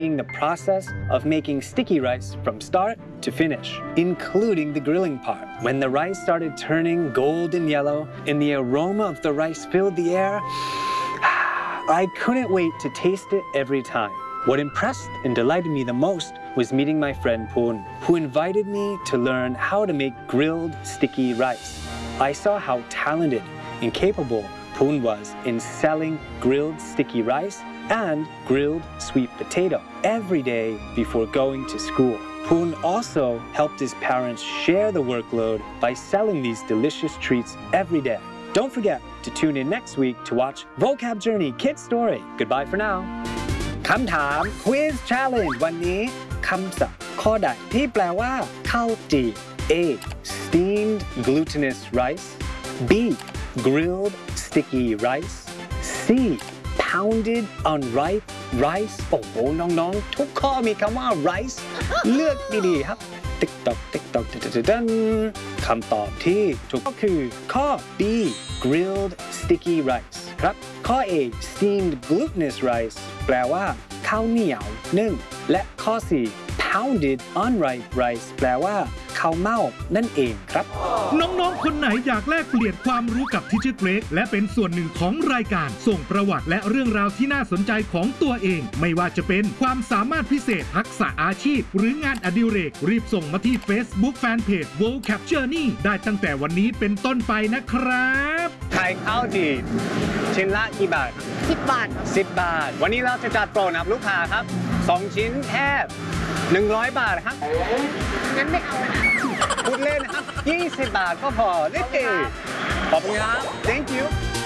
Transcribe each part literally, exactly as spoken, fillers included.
the process of making sticky rice from start to finish, including the grilling part. When the rice started turning golden yellow and the aroma of the rice filled the air, I couldn't wait to taste it every time. What impressed and delighted me the most was meeting my friend Poon, who invited me to learn how to make grilled sticky rice. I saw how talented and capable Poon was in selling grilled sticky rice and grilled sweet potato every day before going to school. Poon also helped his parents share the workload by selling these delicious treats every day. Don't forget to tune in next week to watch Vocab Journey Kids Story. Goodbye for now. คำถาม Quiz Challenge วันนี้คำศัพท์ข้อใดที่แปลว่าข้าวจี่ A. Steamed glutinous rice B. Grilled sticky rice C. Pounded unripe rice โอ้โหน้องๆทุกข้อมีคำว่า rice เลือกดีๆครับติ๊กต๊อกติ๊กต๊อกดันคำตอบที่ถูกก็คือข้อ B. Grilled sticky rice ครับข้อ A. Steamed glutinous rice แปลว่าข้าวเหนียวนึ่งและข้อ C. Pounded unripe rice แปลว่าข้าวเม่านั่นเองครับน้องๆคนไหนอยากแลกเปลี่ยนความรู้กับ Teacher Greg และเป็นส่วนหนึ่งของรายการส่งประวัติและเรื่องราวที่น่าสนใจของตัวเองไม่ว่าจะเป็นความสามารถพิเศษทักษะอาชีพหรืองานอดิเรกรีบส่งมาที่ Facebook Fanpage Vocab Journey ได้ตั้งแต่วันนี้เป็นต้นไปนะครับไข่ข้าวจี่ชิ้นละกี่บาทสิบบาทสิบบาทวันนี้เราจะจัดโปรนะครับลูกค้าครับสองชิ้นแค่หนึ่งร้อยบาทครับงั้นไม่เอานะพูดเล่นครับยี่สิบบาทก็พอเล็กเก๋ขอบคุณครับ thank you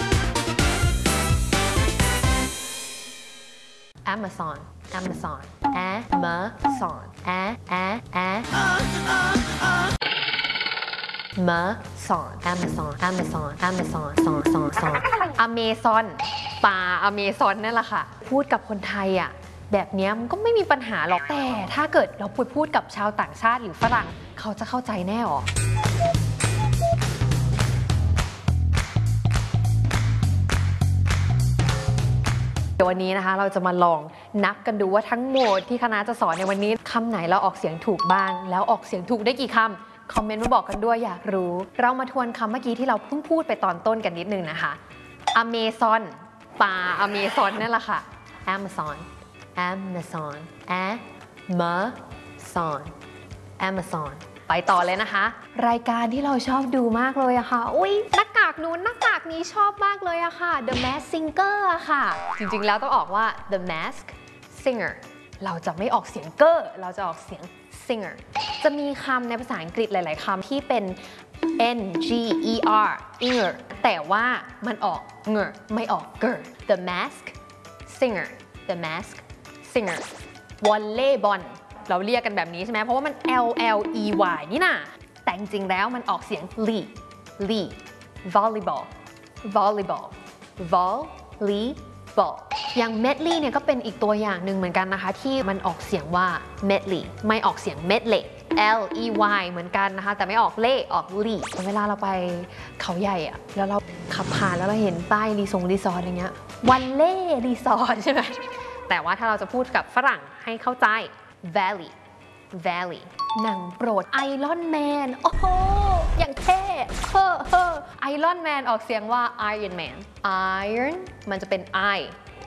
Amazon Amazon Amazon A A A Amazon Amazon Amazon Amazon ซอนซอนซอน Amazon ปลา Amazon นั่นแหละค่ะพูดกับคนไทยอ่ะแบบนี้มันก็ไม่มีปัญหาหรอกแต่ถ้าเกิดเราพูดพูดกับชาวต่างชาติหรือฝรั่งเขาจะเข้าใจแน่หรอเดี๋ยววันนี้นะคะเราจะมาลองนับกันดูว่าทั้งหมดที่คณะจะสอนในวันนี้คำไหนเราออกเสียงถูกบ้างแล้วออกเสียงถูกได้กี่คำคอมเมนต์มาบอกกันด้วยอยากรู้เรามาทวนคำเมื่อกี้ที่เราเพิ่งพูดไปตอนต้นกันนิดนึงนะคะ Amazon ปลา Amazon นั่นแหละค่ะ Amazon Amazon Amazon Amazon ไปต่อเลยนะคะรายการที่เราชอบดูมากเลยอะค่ะอุ๊ยหน้ากากนู้นหน้ากากนี้ชอบมากเลยอะค่ะ The Masked Singer อะค่ะจริงๆแล้วต้องออกว่า The Masked Singer เราจะไม่ออกเสียงเกอร์เราจะออกเสียง singer จะมีคำในภาษาอังกฤษหลายๆคำที่เป็น n g e r inger แต่ว่ามันออกเงอไม่ออก ger The Masked Singer The Masked singer วอลเลย์บอลเราเรียกกันแบบนี้ใช่ไหมเพราะว่ามัน L L E Y นี่นะแต่จริงๆแล้วมันออกเสียง li li volleyball volleyball volleyball อย่าง medley เนี่ยก็เป็นอีกตัวอย่างหนึ่งเหมือนกันนะคะที่มันออกเสียงว่า medley ไม่ออกเสียง medley L E Y เหมือนกันนะคะแต่ไม่ออกเล่ออกลี่เวลาเราไปเขาใหญ่อะแล้วเราขับผ่านแล้วเราเห็นป้ายรีสอร์ทรีสอร์ทอะไรเงี้ยวันเล่รีสอร์ทใช่ไหมแต่ว่าถ้าเราจะพูดกับฝรั่งให้เข้าใจ valley valley หนังโปรด Iron Man โอ้โหอย่างเท่เฮ้อเฮ้อ Iron Man ออกเสียงว่า Iron Man Iron มันจะเป็น I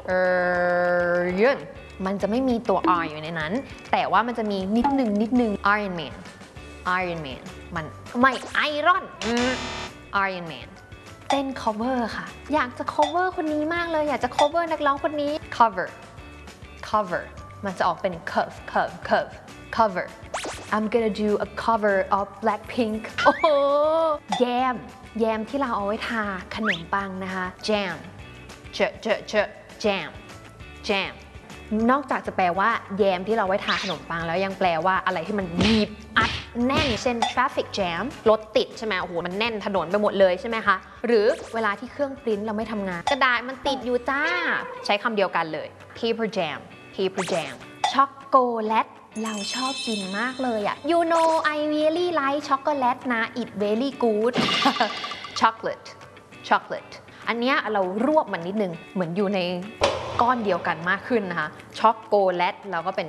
Iron มันจะไม่มีตัว R อยู่ในนั้นแต่ว่ามันจะมีนิดนึงนิดนึง Iron Man Iron Man มันไม่ Iron Iron Man เต้น cover ค่ะอยากจะ cover คนนี้มากเลยอยากจะ cover นักร้องคนนี้ cover cover มันจะออกเป็น curve curve curve cover I'm gonna do a cover of Blackpink โอ้โหแยมแยมที่เราเอาไว้ทาขนมปังนะคะ jam เจเจเจ jam jam นอกจากจะแปลว่าแยมที่เราไว้ทาขนมปังแล้วยังแปลว่าอะไรที่มันบีบอัดแน่นเช่น traffic jam รถติดใช่ไหมโอ้โหมันแน่นถนนไปหมดเลยใช่ไหมคะหรือเวลาที่เครื่องปริ้นเราไม่ทำงานกระดาษมันติดอยู่จ้าใช้คำเดียวกันเลย paper jam paper jam ช็อกโกแลตเราชอบกินมากเลยอะ you know I really like chocolate นะ it very good chocolate chocolate อันเนี้ยเรารวบมันนิดนึงเหมือนอยู่ในก้อนเดียวกันมากขึ้นนะคะช็อกโกแลตแล้วก็เป็น